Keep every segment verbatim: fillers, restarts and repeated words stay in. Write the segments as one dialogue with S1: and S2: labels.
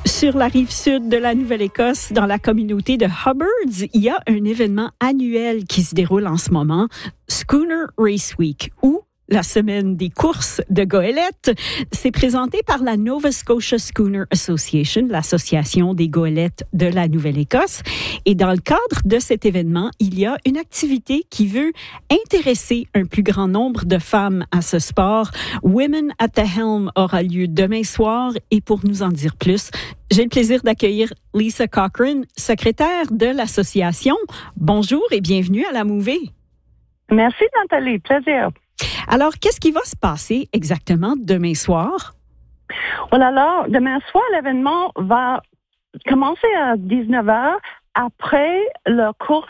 S1: Sur la rive sud de la Nouvelle-Écosse, dans la communauté de Hubbards, il y a un événement annuel qui se déroule en ce moment, Schooner Race Week, ou la semaine des courses de goélettes. C'est présenté par la Nova Scotia Schooner Association, l'association des goélettes de la Nouvelle-Écosse. Et dans le cadre de cet événement, il y a une activité qui veut intéresser un plus grand nombre de femmes à ce sport. Women at the Helm aura lieu demain soir. Et pour nous en dire plus, j'ai le plaisir d'accueillir Lisa Cochrane, secrétaire de l'association. Bonjour et bienvenue à la Mouvée.
S2: Merci Nathalie, plaisir.
S1: Alors, qu'est-ce qui va se passer exactement demain soir?
S2: Well, alors, demain soir, l'événement va commencer à dix-neuf heures après la course,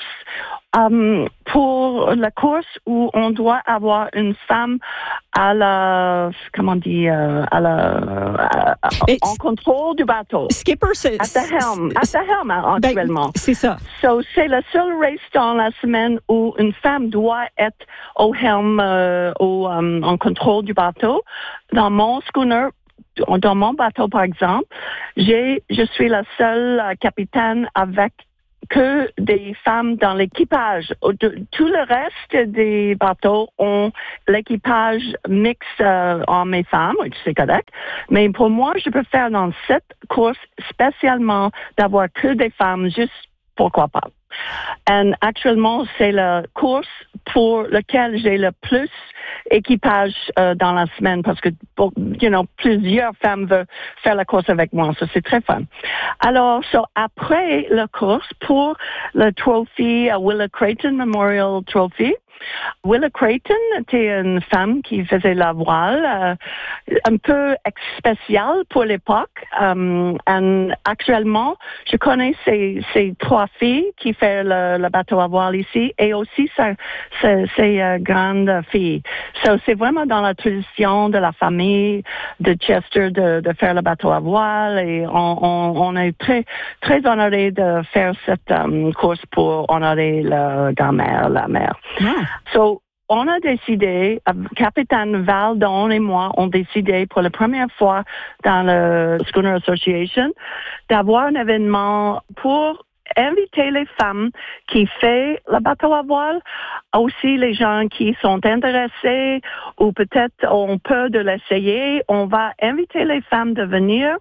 S2: um, pour la course où on doit avoir une femme à la, comment on dit, euh, à la, à, à, en contrôle du bateau.
S1: Skipper, c'est...
S2: At the helm, at the helm actuellement.
S1: Ben, c'est ça.
S2: So, c'est le seul race dans la semaine où une femme doit être au helm, euh, au, um, en contrôle du bateau. Dans mon schooner, dans mon bateau, par exemple, j'ai, je suis la seule uh, capitaine avec que des femmes dans l'équipage. Tout le reste des bateaux ont l'équipage mixte euh, hommes et femmes, c'est correct. Mais pour moi, je préfère dans cette course spécialement d'avoir que des femmes, juste pourquoi pas. Et actuellement, c'est la course pour laquelle j'ai le plus équipage euh, dans la semaine parce que, you know, plusieurs femmes veulent faire la course avec moi. Ça, c'est très fun. Alors, so, après la course, pour le trophy, uh, Willa Creighton Memorial Trophy, Willa Creighton était une femme qui faisait la voile, euh, un peu spéciale pour l'époque. Um, et actuellement, je connais ces, ces trois filles qui font le, le bateau à voile ici et aussi ces, ces, ces euh, grandes filles. So, c'est vraiment dans la tradition de la famille de Chester de, de faire le bateau à voile et on, on, on est très, très honorés de faire cette um, course pour honorer la grand-mère, la mère.
S1: Yeah.
S2: So, on a décidé, capitaine Valdon et moi, ont décidé pour la première fois dans le Schooner Association d'avoir un événement pour inviter les femmes qui font le bateau à voile, aussi les gens qui sont intéressés ou peut-être ont peur de l'essayer. On va inviter les femmes de venir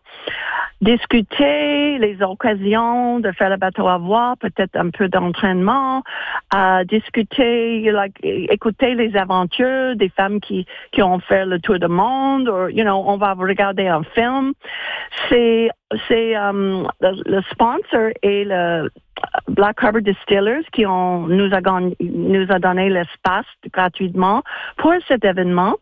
S2: discuter les occasions de faire le bateau à voile, peut-être un peu d'entraînement, euh, discuter, like, écouter les aventures des femmes qui, qui ont fait le tour du monde, ou, you know, on va regarder un film. C'est, c'est, um, le, le sponsor et le Black Harbor Distillers qui ont, nous a, nous a donné l'espace gratuitement pour cet événement.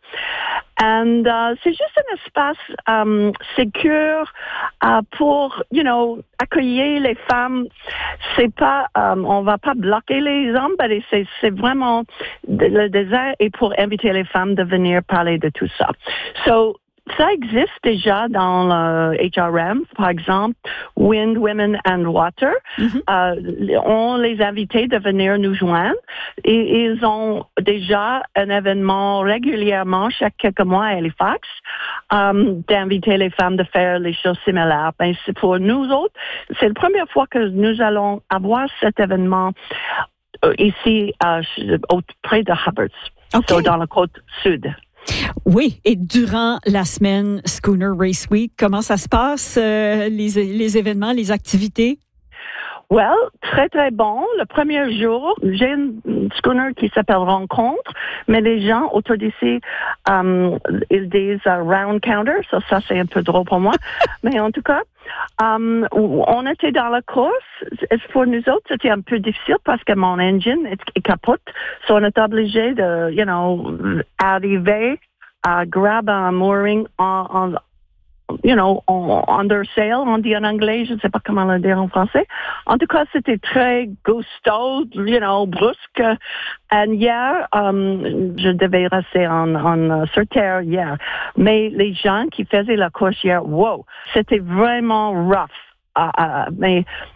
S2: And uh, c'est juste un espace um, sécure uh, pour, you know, accueillir les femmes. C'est pas, um, on va pas bloquer les hommes, mais c'est, c'est vraiment le désert et pour inviter les femmes de venir parler de tout ça. So, ça existe déjà dans le H R M, par exemple, Wind, Women and Water. Mm-hmm. Euh, on les a invités de venir nous joindre et ils ont déjà un événement régulièrement chaque quelques mois à Halifax um, d'inviter les femmes de faire les choses similaires. Ben, c'est pour nous autres, c'est la première fois que nous allons avoir cet événement euh, ici euh, près de Hubbards, okay. So, dans la côte sud.
S1: Oui, et durant la semaine Schooner Race Week, comment ça se passe, euh, les, les événements, les activités?
S2: Well, très, très bon. Le premier jour, j'ai une schooner qui s'appelle Rencontre, mais les gens autour d'ici, um, ils disent uh, round counter, ça, ça c'est un peu drôle pour moi. Mais en tout cas, um, on était dans la course. Pour nous autres, c'était un peu difficile parce que mon engine est, est capote. So on est obligé de, you know, arriver à grab un mooring en, en you know, under sail, on dit en anglais, je ne sais pas comment le dire en français. En tout cas, c'était très gusto, you know, brusque. Et hier, um, je devais rester en, en, sur terre hier. Mais les gens qui faisaient la course hier, wow, c'était vraiment rough. Uh, uh, mais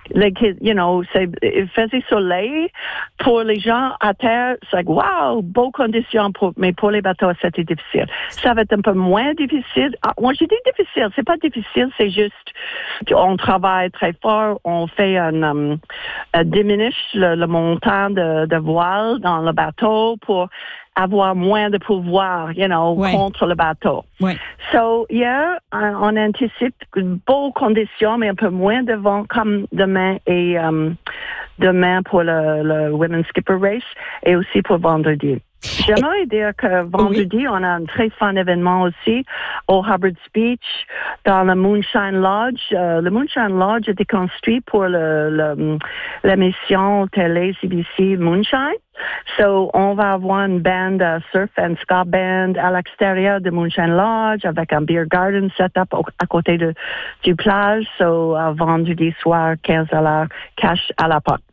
S2: les kids, you know, c'est, il faisait soleil. Pour les gens à terre, c'est like, wow, beaux conditions, pour, mais pour les bateaux, c'était difficile. Ça va être un peu moins difficile. Ah, moi, j'ai dit difficile. C'est pas difficile, c'est juste, on travaille très fort, on fait un, um, un diminish le, le montant de, de voile dans le bateau pour avoir moins de pouvoir, you know,
S1: ouais.
S2: contre le bateau.
S1: Ouais.
S2: So, yeah, on anticipe de beaux conditions, mais un peu moins de vent comme demain et um, demain pour le, le Women's Skipper Race et aussi pour vendredi. J'aimerais et... dire que vendredi, oui. on a un très fun événement aussi au Hubbard's Beach, dans le Moonshine Lodge. Euh, le Moonshine Lodge a été construit pour le, le, l'émission télé C B C Moonshine. So, on va avoir une band uh, surf and ska band à l'extérieur de Moonshine Lodge avec un beer garden set up à côté de, du plage. So, uh, vendredi soir, quinze dollars cash à la porte.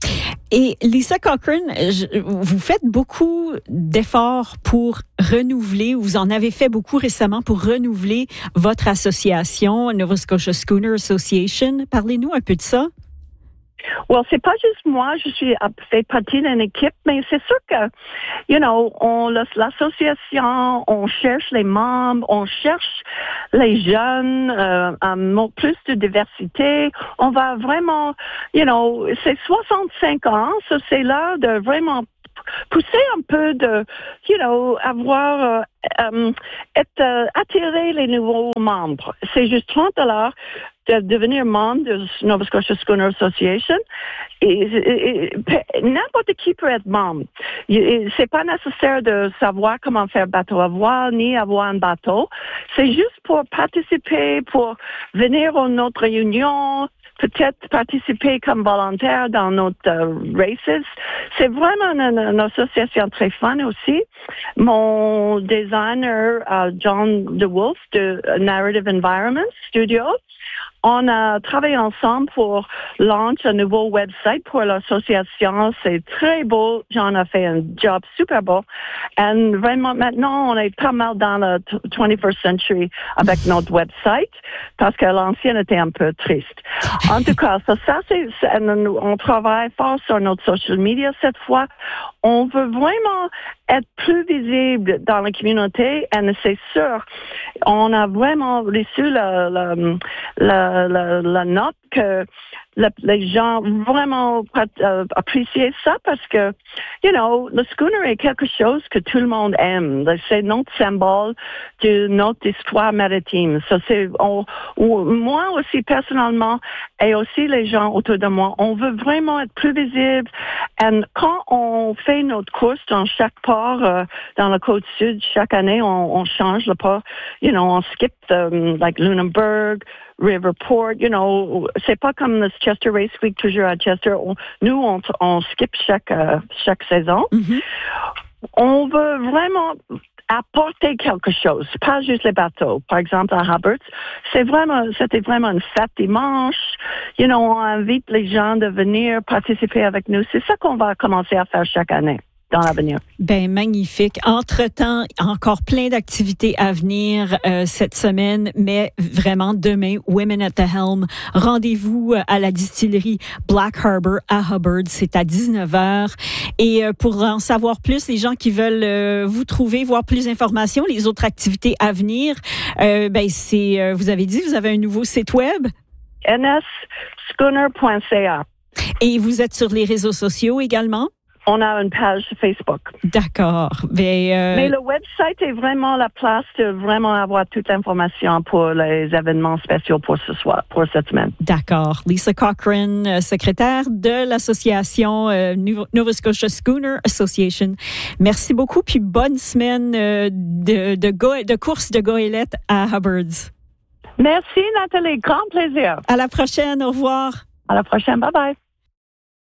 S1: Et Lisa Cochrane, je, vous faites beaucoup d'efforts pour renouveler, vous en avez fait beaucoup récemment pour renouveler votre association, Nova Scotia Schooner Association. Parlez-nous un peu de ça.
S2: Well, c'est pas juste moi, je suis fait partie d'une équipe, mais c'est sûr que, you know, on l'association, on cherche les membres, on cherche les jeunes, euh, un plus de diversité. On va vraiment, you know, c'est soixante-cinq ans, ça c'est l'heure de vraiment pousser un peu de, you know, avoir, euh, um, être, euh, attirer les nouveaux membres. C'est juste trente dollars de devenir membre de Nova Scotia Schooner Association. Et, et, et n'importe qui peut être membre. Et, c'est pas nécessaire de savoir comment faire bateau à voile ni avoir un bateau. C'est juste pour participer, pour venir à notre réunion, peut-être participer comme volontaire dans notre uh, races. C'est vraiment une, une association très fun aussi. Mon designer, uh, John DeWolf de Narrative Environment Studio, on a travaillé ensemble pour lancer un nouveau website pour l'association. C'est très beau. John a fait un job super beau. Et vraiment, maintenant, on est pas mal dans le twenty-first century avec notre website parce que l'ancien était un peu triste. En tout cas, ça, ça c'est, c'est, on travaille fort sur notre social media cette fois. On veut vraiment être plus visible dans la communauté et c'est sûr, on a vraiment reçu la, la, la, la, la note que le, les gens vraiment euh, appréciaient ça parce que, you know, le schooner est quelque chose que tout le monde aime. C'est notre symbole de notre histoire maritime. Ça, c'est, on, on, moi aussi personnellement et aussi les gens autour de moi, on veut vraiment être plus visible. Et quand on fait notre course dans chaque port, euh, dans la côte sud, chaque année, on, on change le port. You know, on skip um, like Lunenburg, Riverport, you know, c'est pas comme le Chester Race Week toujours à Chester. On, nous, on, on skip chaque euh, chaque saison. Mm-hmm. On veut vraiment apporter quelque chose, pas juste les bateaux. Par exemple, à Hubbard's, c'est vraiment, c'était vraiment une fête dimanche. You know, on invite les gens de venir participer avec nous. C'est ça qu'on va commencer à faire chaque année dans l'avenir.
S1: Ben magnifique. Entre-temps, encore plein d'activités à venir euh, cette semaine, mais vraiment demain, Women at the Helm. Rendez-vous à la distillerie Black Harbour à Hubbard. C'est à dix-neuf heures. Et euh, pour en savoir plus, les gens qui veulent euh, vous trouver, voir plus d'informations, les autres activités à venir, euh, ben c'est, euh, vous avez dit, vous avez un nouveau site web?
S2: n s schooner point c a.
S1: Et vous êtes sur les réseaux sociaux également?
S2: On a une page Facebook.
S1: D'accord. Mais, euh...
S2: Mais le website est vraiment la place de vraiment avoir toute l'information pour les événements spéciaux pour ce soir, pour cette semaine.
S1: D'accord. Lisa Cochrane, secrétaire de l'association euh, Nova Scotia Schooner Association. Merci beaucoup, puis bonne semaine euh, de, de, go- de course de goélette à Hubbard's.
S2: Merci, Nathalie. Grand plaisir.
S1: À la prochaine. Au revoir.
S2: À la prochaine. Bye bye.